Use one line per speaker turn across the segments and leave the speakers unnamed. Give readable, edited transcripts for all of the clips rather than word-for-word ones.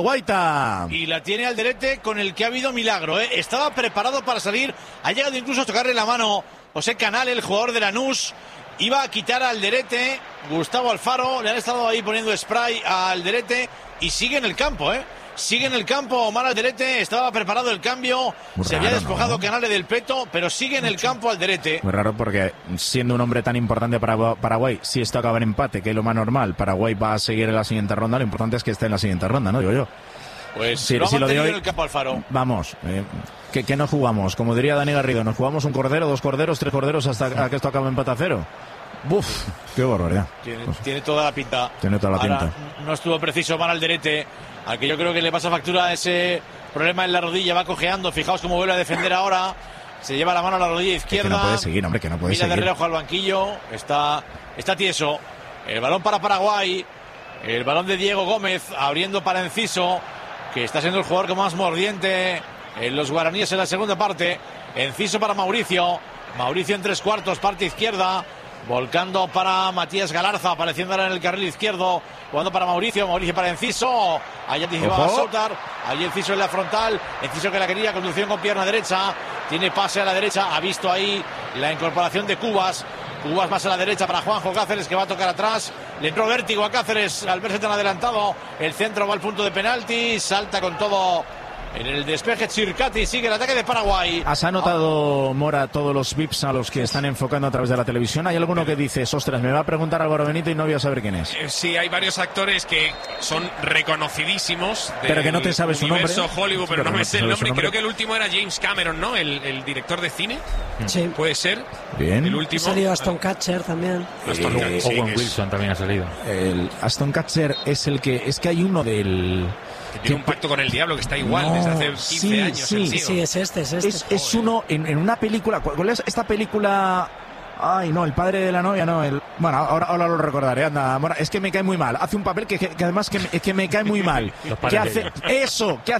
Guaita.
Y la tiene Alderete, con el que ha habido milagro, ¿eh? Estaba preparado para salir, ha llegado incluso a tocarle la mano José Canal, el jugador de Lanús. Iba a quitar a Alderete, Gustavo Alfaro, le han estado ahí poniendo spray a Alderete y sigue en el campo, ¿eh? Sigue en el campo Omar Alderete, estaba preparado el cambio, se había despojado Canale del peto, pero sigue en el campo Alderete.
Muy raro porque siendo un hombre tan importante para Paraguay, si esto acaba en empate, que es lo más normal, Paraguay va a seguir en la siguiente ronda, lo importante es que esté en la siguiente ronda, ¿no? Digo yo.
Pues
si
lo ha mantenido
hoy,
en el campo Alfaro.
Vamos, ¿qué nos jugamos? Como diría Dani Garrido, ¿nos jugamos un cordero, 2 corderos, 3 corderos hasta que esto acabe en empate a 0? ¡Buf! ¡Qué barbaridad!
Tiene toda la pinta.
Tiene toda la pinta.
No estuvo preciso Omar Alderete, al que yo creo que le pasa factura ese problema en la rodilla, va cojeando. Fijaos cómo vuelve a defender ahora. Se lleva la mano a la rodilla izquierda.
Es que no puede seguir, hombre, que no puede seguir.
Mira de reojo al banquillo. Está tieso. El balón para Paraguay. El balón de Diego Gómez abriendo para Enciso, que está siendo el jugador con más mordiente en los guaraníes en la segunda parte. Enciso para Mauricio. Mauricio en 3/4, parte izquierda. Volcando para Matías Galarza, apareciendo ahora en el carril izquierdo, jugando para Mauricio para Enciso, ahí anticipaba Sautar, ahí Enciso en la frontal, Enciso que la quería, conducción con pierna derecha, tiene pase a la derecha, ha visto ahí la incorporación de Cubas más a la derecha para Juanjo Cáceres, que va a tocar atrás, le entró vértigo a Cáceres al verse tan adelantado, el centro va al punto de penalti, salta con todo en el despeje Chircati, sigue el ataque de Paraguay.
¿Has anotado, Mora, todos los VIPs a los que están enfocando a través de la televisión? ¿Hay alguno que dices, ostras, me va a preguntar Álvaro Benito y no voy a saber quién es?
Sí, hay varios actores que son reconocidísimos del
pero que no te sabes su nombre.
universo Hollywood, pero no me sé el nombre. Creo que el último era James Cameron, ¿no? El director de cine.
Sí.
Puede ser.
Bien.
El último.
Ha salido Aston Kutcher también.
Owen Wilson también ha salido.
El Aston Kutcher es el que... Es que hay uno del...
Que tiene un pacto con el diablo que está igual desde hace 15 años.
Sí, es este.
Es uno en una película. ¿Cuál es esta película? Ay, no, el padre de la novia, no. Bueno, ahora lo recordaré. Anda, Mora, es que me cae muy mal. Hace un papel que además que me cae muy mal. ¿Qué hace? Eso, ¿qué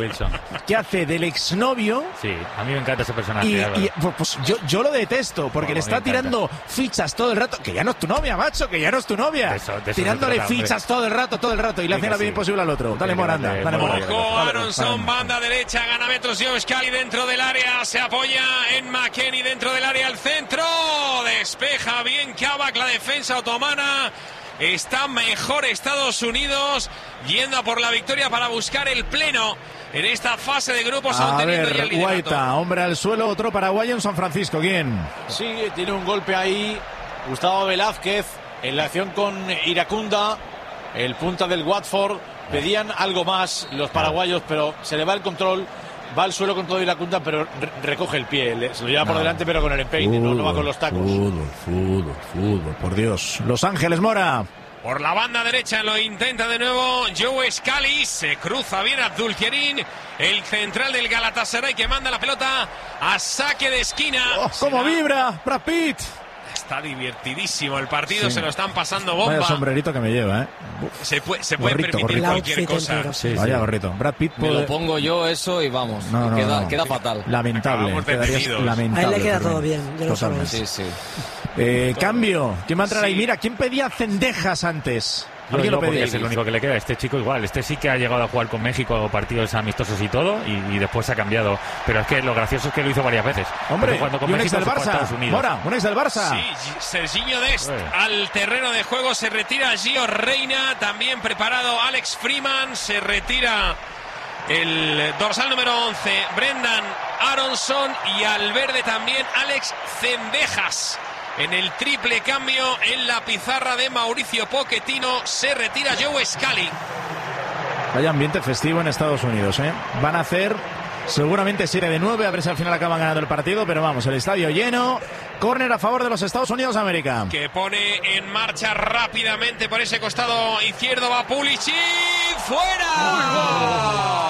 hace del exnovio?
Sí, a mí me encanta ese personaje.
Y pues yo lo detesto, porque le está tirando fichas todo el rato. Que ya no es tu novia, macho, que ya no es tu novia.
De eso
tirándole fichas todo el rato. Y le hace la vida imposible al otro. Dale, Mora, anda. Dale, Mora.
Ojo, Aronson, banda derecha, gana metros Jovic dentro del área. Se apoya en McKennie dentro del área al centro. Despeja bien Kabak, la defensa otomana. Está mejor Estados Unidos, yendo a por la victoria para buscar el pleno en esta fase de grupos.
A ver, Guaita, hombre al suelo, otro paraguayo en San Francisco. ¿Quién?
Sí, tiene un golpe ahí Gustavo Velázquez en la acción con Iracunda, el punta del Watford. Pedían algo más los paraguayos, pero se le va el control. Va al suelo con todo Iracunda, pero recoge el pie. Se lo lleva por delante, pero con el empeine, no va con los tacos.
Fútbol, por Dios. Los Ángeles, Mora.
Por la banda derecha lo intenta de nuevo Joe Scally. Se cruza bien Abdul Kerim, el central del Galatasaray, que manda la pelota a saque de esquina.
¡Cómo vibra Brad Pitt!
Está divertidísimo el partido, se lo están pasando bomba.
Vaya sombrerito que me lleva, ¿eh?
Se puede permitir cualquier cosa.
Vaya gorrito. Brad Pitt
me lo pongo yo eso y vamos, queda fatal.
Lamentable.
A él le queda todo bien, ya lo sabes.
Sí.
Cambio. ¿Quién va a entrar ahí? Mira, ¿quién pedía Cendejas antes?
Yo, porque es el único que le queda. Este chico igual, este sí que ha llegado a jugar con México partidos amistosos y todo, y después se ha cambiado. Pero es que lo gracioso es que lo hizo varias veces.
Hombre,
cuando con
un
México
ex del Barça. Mora, un ex del Barça.
Sí, Serginho Dest al terreno de juego, se retira Gio Reina, también preparado Alex Freeman, se retira el dorsal número 11, Brendan Aronson, y al verde también Alex Cendejas. En el triple cambio en la pizarra de Mauricio Pochettino se retira Joe Scally.
Vaya ambiente festivo en Estados Unidos, ¿eh? Van a hacer seguramente 7-9, a ver si al final acaban ganando el partido, pero vamos, el estadio lleno. Córner a favor de los Estados Unidos de América.
Que pone en marcha rápidamente por ese costado izquierdo, va Pulisic. ¡Fuera!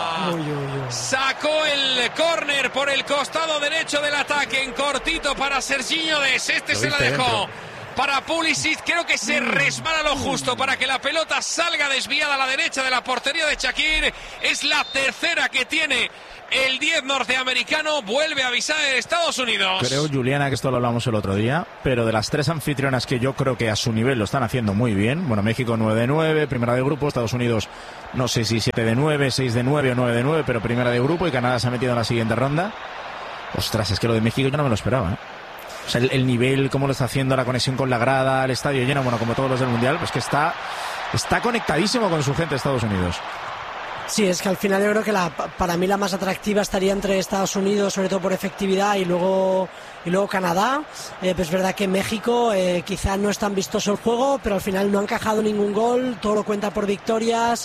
Sacó el córner por el costado derecho del ataque en cortito para Serginho Dest. Se la dejó para Pulisic. Creo que se resbala lo justo para que la pelota salga desviada a la derecha de la portería de Shaqiri. Es la tercera que tiene el 10 norteamericano vuelve a avisar a Estados Unidos.
Creo, Juliana, que esto lo hablamos el otro día, pero de las 3 anfitrionas que yo creo que a su nivel lo están haciendo muy bien, bueno, México 9 de 9, primera de grupo, Estados Unidos no sé si 7 de 9, 6 de 9 o 9 de 9, pero primera de grupo, y Canadá se ha metido en la siguiente ronda. Ostras, es que lo de México yo no me lo esperaba, ¿eh? O sea, el nivel, cómo lo está haciendo, la conexión con la grada, el estadio lleno, bueno, como todos los del Mundial, pues que está conectadísimo con su gente Estados Unidos.
Sí, es que al final yo creo que para mí la más atractiva estaría entre Estados Unidos, sobre todo por efectividad, y luego Canadá. Pues es verdad que México quizá no es tan vistoso el juego, pero al final no ha encajado ningún gol, todo lo cuenta por victorias.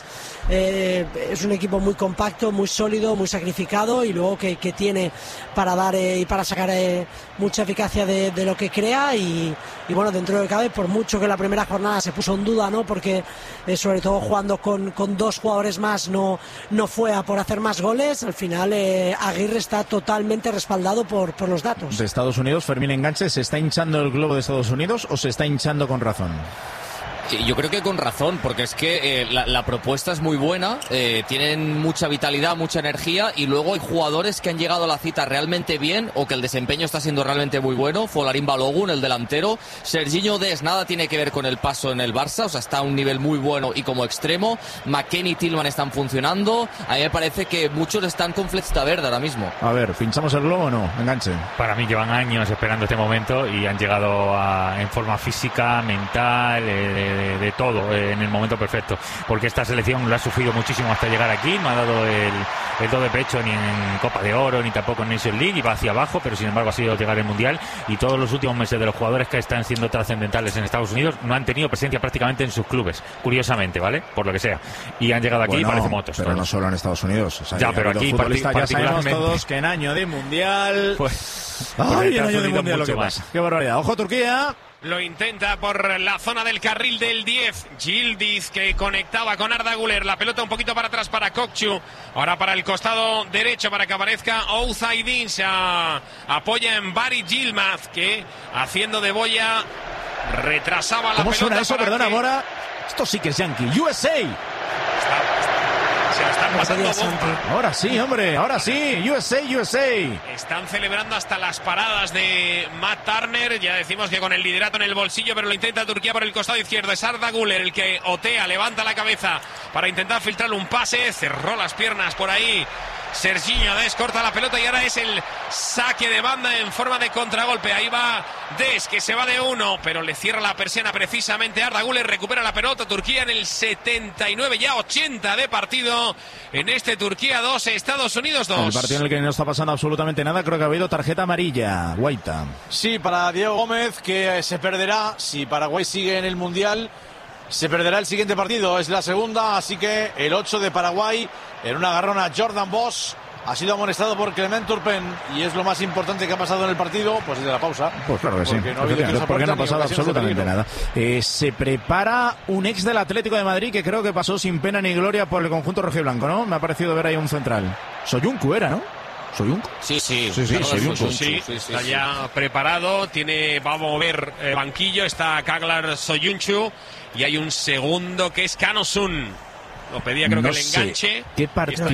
Es un equipo muy compacto, muy sólido, muy sacrificado, y luego que tiene para dar y para sacar mucha eficacia de lo que crea, y bueno, dentro de lo que cabe, por mucho que la primera jornada se puso en duda, ¿no? Porque sobre todo jugando con 2 jugadores más no fue a por hacer más goles. Al final Aguirre está totalmente respaldado por los datos.
De Estados Unidos, Fermín Enganche, ¿se está hinchando el globo de Estados Unidos o se está hinchando con razón?
Yo creo que con razón, porque es que la propuesta es muy buena, tienen mucha vitalidad, mucha energía, y luego hay jugadores que han llegado a la cita realmente bien, o que el desempeño está siendo realmente muy bueno. Folarín Balogun, el delantero. Serginho Dest nada tiene que ver con el paso en el Barça, o sea, está a un nivel muy bueno y como extremo. McKennie y Tillman están funcionando. A mí me parece que muchos están con flechita verde ahora mismo.
A ver, ¿pinchamos el globo o no? Enganche.
Para mí llevan años esperando este momento y han llegado en forma física, mental, de todo, en el momento perfecto, porque esta selección lo ha sufrido muchísimo hasta llegar aquí. No ha dado el do de pecho ni en Copa de Oro ni tampoco en Nations League, y va hacia abajo, pero sin embargo ha sido llegar al Mundial, y todos los últimos meses de los jugadores que están siendo trascendentales en Estados Unidos no han tenido presencia prácticamente en sus clubes, curiosamente, ¿vale? Por lo que sea, y han llegado aquí, bueno, y parece motos.
Pero todos. No solo en Estados Unidos, o sea,
ya, pero aquí
ya sabemos todos que en año de Mundial,
pues
en año de Mundial lo que pasa. Qué barbaridad. Ojo Turquía.
Lo intenta por la zona del carril del 10. Yildiz, que conectaba con Arda Güler. La pelota un poquito para atrás para Kokchu. Ahora para el costado derecho para que aparezca Ouzaidin. Se apoya en Bari Yilmaz, que haciendo de boya retrasaba la pelota.
¿Cómo suena eso? Perdona, Mora. Esto sí que es Yankee. USA.
Se lo están pasando bomba.
Ahora sí, hombre, ahora sí. USA.
Están celebrando hasta las paradas de Matt Turner. Ya decimos que con el liderato en el bolsillo, pero lo intenta Turquía por el costado izquierdo. Es Arda Güler el que otea, levanta la cabeza para intentar filtrar un pase. Cerró las piernas por ahí Serginho Dest, corta la pelota, y ahora es el saque de banda en forma de contragolpe. Ahí va Dest, que se va de 1, pero le cierra la persiana precisamente Arda Güler. Recupera la pelota Turquía en el 79, ya 80 de partido en este Turquía 2, Estados Unidos 2.
El partido en el que no está pasando absolutamente nada. Creo que ha habido tarjeta amarilla. Guaita.
Sí, para Diego Gómez, que se perderá si Paraguay sigue en el Mundial. Se perderá el siguiente partido, es la segunda, así que el 8 de Paraguay, en una agarrón a Jordan Bosch, ha sido amonestado por Clement Turpin, y es lo más importante que ha pasado en el partido, pues desde la pausa.
Pues claro que sí, porque no ha pasado absolutamente nada. Se prepara un ex del Atlético de Madrid que creo que pasó sin pena ni gloria por el conjunto rojiblanco, ¿no? Me ha parecido ver ahí un central. Soyuncu era, ¿no? ¿Soyuncu?
Sí,
Soyuncu.
Sí, está ya preparado, va a mover banquillo, está Kaglar Soyuncu, y hay un segundo que es Canosun. Lo pedía, creo que el enganche.
¿Qué partido?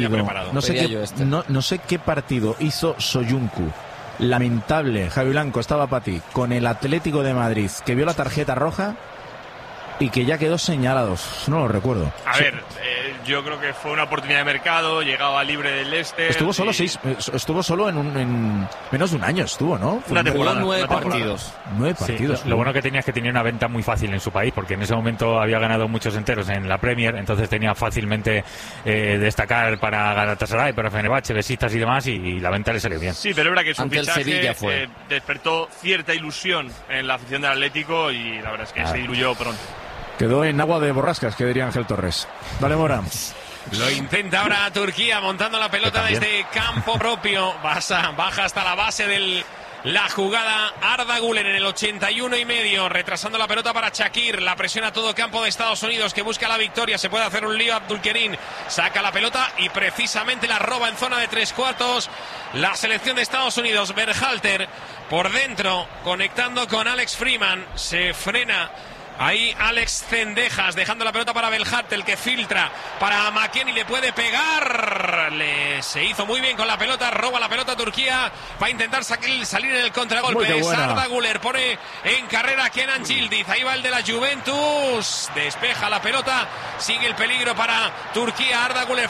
No sé qué partido hizo Soyuncu. Lamentable, Javi Blanco, estaba para ti, con el Atlético de Madrid, que vio la tarjeta roja y que ya quedó señalados. No lo recuerdo.
A ver, yo creo que fue una oportunidad de mercado, llegaba libre del Leicester.
Estuvo solo en menos de un año estuvo, ¿no?
Una temporada, 9 partidos.
9 partidos. Sí, lo bueno que tenía es que tenía una venta muy fácil en su país, porque en ese momento había ganado muchos enteros en la Premier, entonces tenía fácilmente destacar para Galatasaray, para Fenerbahce, Besiktas y demás, y la venta le salió bien.
Sí, pero es verdad que su
fichaje
despertó cierta ilusión en la afición del Atlético, y la verdad es que se diluyó pronto.
Quedó en agua de borrascas, que diría Ángel Torres. Dale, Mora.
Lo intenta ahora Turquía, montando la pelota desde campo propio. Baja hasta la base de la jugada Arda Güler en el 81,5, retrasando la pelota para Shakir. La presión a todo campo de Estados Unidos, que busca la victoria. Se puede hacer un lío. Abdulkerim saca la pelota y precisamente la roba en zona de 3/4 la selección de Estados Unidos. Berhalter por dentro, conectando con Alex Freeman. Se frena Ahí Alex Cendejas dejando la pelota para Belhartel, que filtra para McKennie, le puede pegar. Se hizo muy bien con la pelota, roba la pelota Turquía. Va a intentar salir en el contragolpe. Arda Güler pone en carrera a Kenan Yildiz. Ahí va el de la Juventus. Despeja la pelota. Sigue el peligro para Turquía. Arda Güler